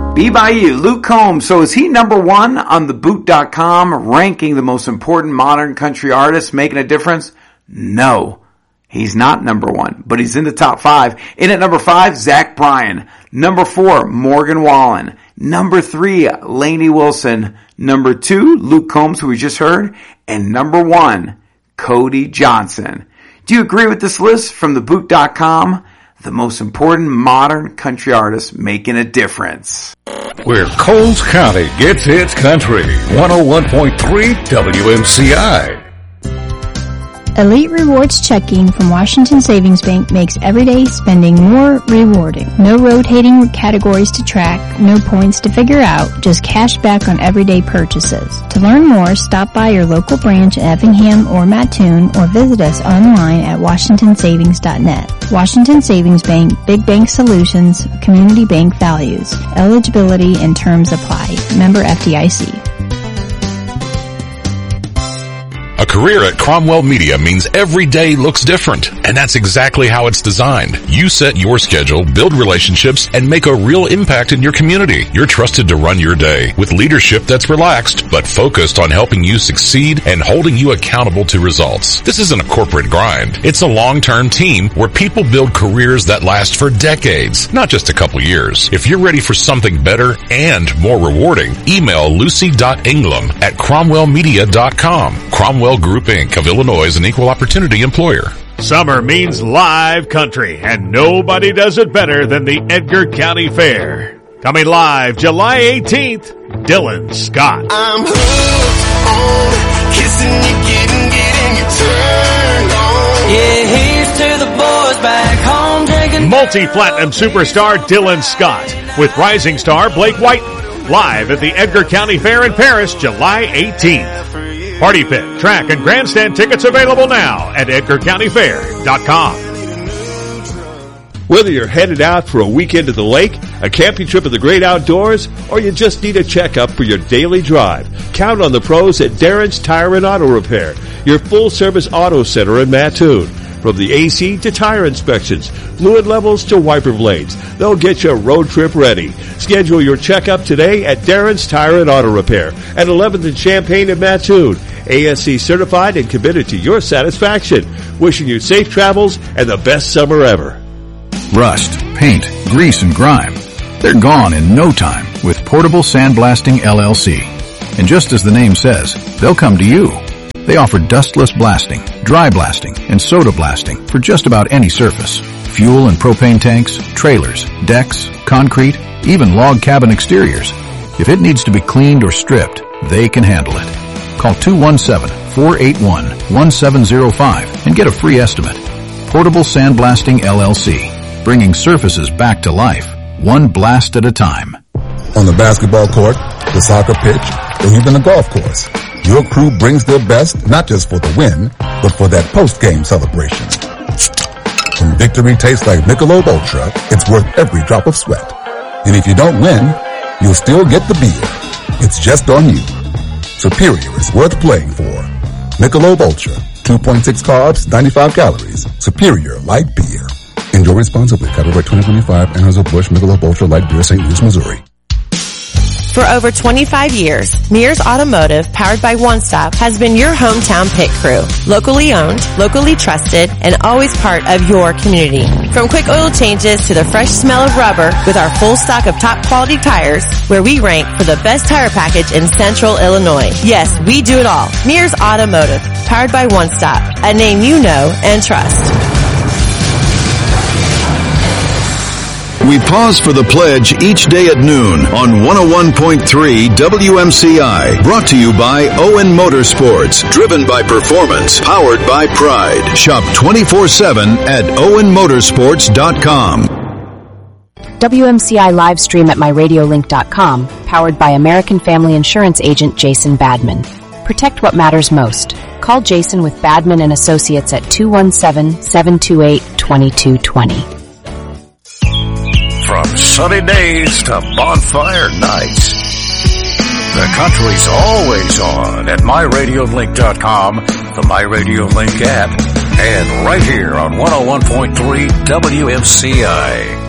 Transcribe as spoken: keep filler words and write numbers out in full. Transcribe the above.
Be by you, Luke Combs. So is he number one on the boot dot com ranking the most important modern country artists making a difference? No, he's not number one, but he's in the top five. In at number five, Zach Bryan. Number four, Morgan Wallen. Number three, Lainey Wilson. Number two, Luke Combs, who we just heard. And number one, Cody Johnson. Do you agree with this list from the boot dot com? The most important modern country artists making a difference. Where Coles County gets its country. one oh one point three W M C I. Elite Rewards checking from Washington Savings Bank makes everyday spending more rewarding. No rotating categories to track, no points to figure out, just cash back on everyday purchases. To learn more, stop by your local branch in Effingham or Mattoon or visit us online at washington savings dot net. Washington Savings Bank, Big Bank Solutions, Community Bank Values. Eligibility and terms apply. Member F D I C. A career at Cromwell Media means every day looks different, and that's exactly how it's designed. You set your schedule, build relationships, and make a real impact in your community. You're trusted to run your day with leadership that's relaxed, but focused on helping you succeed and holding you accountable to results. This isn't a corporate grind. It's a long-term team where people build careers that last for decades, not just a couple years. If you're ready for something better and more rewarding, email lucy dot ingram at cromwell media dot com. Cromwell Group, Incorporated of Illinois is an equal opportunity employer. Summer means live country, and nobody does it better than the Edgar County Fair. Coming live July eighteenth, Dylan Scott. I'm hooked on kissing you, getting, getting you turned on. Yeah, here's to the boys back home drinking. Multi-platinum superstar Dylan Scott with rising star Blake Whiten. Live at the Edgar County Fair in Paris, July eighteenth. Party pit, track, and grandstand tickets available now at edgar county fair dot com. Whether you're headed out for a weekend to the lake, a camping trip in the great outdoors, or you just need a checkup for your daily drive, count on the pros at Darren's Tire and Auto Repair, your full-service auto center in Mattoon. From the A C to tire inspections, fluid levels to wiper blades, they'll get you road trip ready. Schedule your checkup today at Darren's Tire and Auto Repair at eleventh and Champaign in Mattoon. A S C certified and committed to your satisfaction. Wishing you safe travels and the best summer ever. Rust, paint, grease, and grime. They're gone in no time with Portable Sandblasting L L C. And just as the name says, they'll come to you. They offer dustless blasting, dry blasting, and soda blasting for just about any surface. Fuel and propane tanks, trailers, decks, concrete, even log cabin exteriors. If it needs to be cleaned or stripped, they can handle it. Call two one seven, four eight one, one seven zero five and get a free estimate. Portable Sandblasting L L C, bringing surfaces back to life, one blast at a time. On the basketball court, the soccer pitch, or even the golf course, your crew brings their best not just for the win, but for that post-game celebration. When victory tastes like Michelob Ultra, it's worth every drop of sweat. And if you don't win, you'll still get the beer. It's just on you. Superior is worth playing for. Michelob Ultra, two point six carbs, ninety-five calories. Superior light beer. Enjoy responsibly. Copyright twenty twenty-five, Anheuser-Busch Michelob Ultra Light Beer, Saint Louis, Missouri. For over twenty-five years, Mears Automotive, powered by One Stop, has been your hometown pit crew. Locally owned, locally trusted, and always part of your community. From quick oil changes to the fresh smell of rubber, with our full stock of top quality tires, where we rank for the best tire package in Central Illinois. Yes, we do it all. Mears Automotive, powered by One Stop, a name you know and trust. We pause for the pledge each day at noon on one oh one point three W M C I. Brought to you by Owen Motorsports. Driven by performance. Powered by pride. Shop twenty-four seven at owen motorsports dot com. W M C I live stream at my radio link dot com. Powered by American Family Insurance agent Jason Badman. Protect what matters most. Call Jason with Badman and Associates at two one seven, seven two eight, two two two zero. From sunny days to bonfire nights, the country's always on at my radio link dot com, the MyRadioLink app, and right here on one oh one point three W M C I.